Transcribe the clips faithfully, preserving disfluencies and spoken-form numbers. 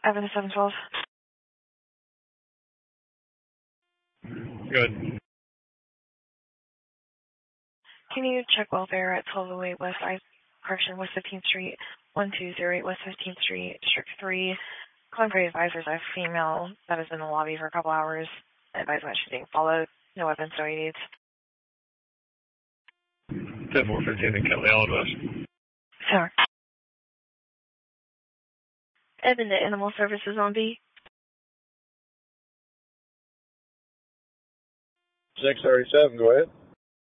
Evan seven twelve. Good. Can you check welfare at twelve oh eight West I correction West fifteenth Street, one two zero eight West fifteenth Street, District three. Calling for advisors. I have a female that has been in the lobby for a couple hours. Advisement she's being followed. No weapons, no aids. ten four fifteen and Kelly all West. Sir. Evan, the Animal Services on B. six thirty-seven, go ahead.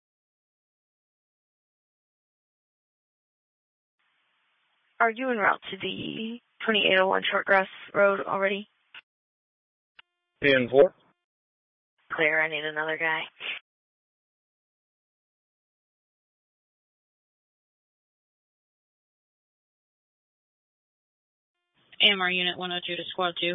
Are you en route to the twenty-eight oh one Shortgrass Road already? ten four. Clear, I need another guy. A M R Unit one oh two to Squad two.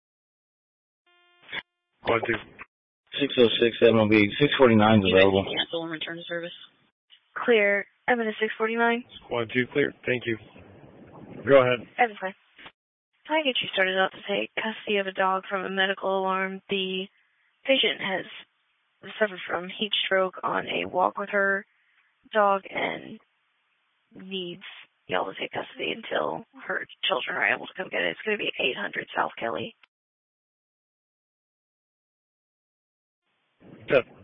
Squad two. six oh six M O B, six forty-nine is available. Cancel and return to service. Clear, Evan is six forty-nine. Squad two clear, thank you. Go ahead. Evan's fine. Can I get you started out to take custody of a dog from a medical alarm? The patient has suffered from heat stroke on a walk with her dog and needs y'all to take custody until her children are able to come get it. It's going to be eight hundred South Kelly. Good.